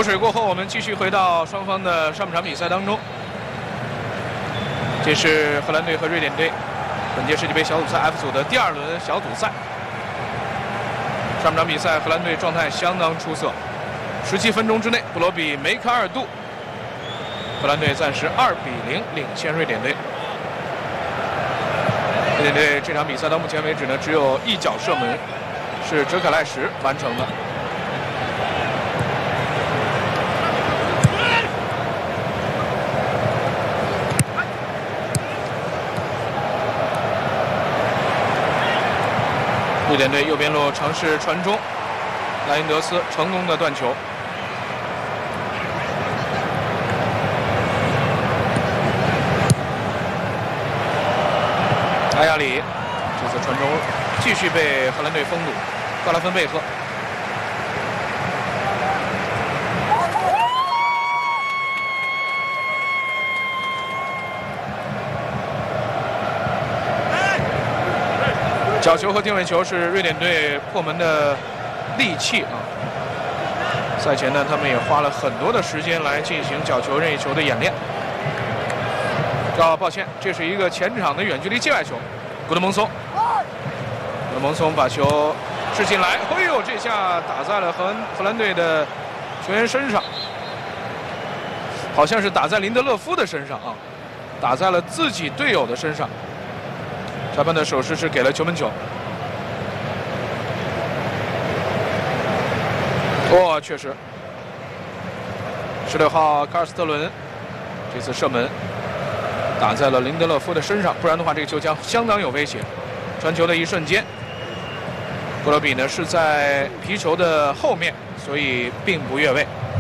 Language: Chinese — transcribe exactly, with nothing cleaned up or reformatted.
补水过后，我们继续回到双方的上半场比赛当中。这是荷兰队和瑞典队本届世界杯小组赛 F 组的第二轮小组赛。上半场比赛，荷兰队状态相当出色，十七分钟之内，布罗比梅开二度，荷兰队暂时二比零领先瑞典队。瑞典队这场比赛到目前为止呢，只有一脚射门是哲凯赖什完成的。 瑞典队右边路尝试传中，莱因德斯成功的断球。埃亚里这次传中继续被荷兰队封堵，格拉芬贝赫。角球和定位球是瑞典队破门的利器啊。赛前呢，他们也花了很多的时间来进行角球、任意球的演练。啊，抱歉，这是一个前场的远距离界外球，古德蒙松。古德蒙松把球掷进来，哎呦，这下打在了荷兰荷兰队的球员身上，好像是打在林德勒夫的身上啊，打在了自己队友的身上。 裁判的手势是给了球门球。哦，确实，十六号卡尔斯特伦这次射门打在了林德勒夫的身上，不然的话，这个球将相当有威胁。传球的一瞬间，布罗比呢是在皮球的后面，所以并不越位。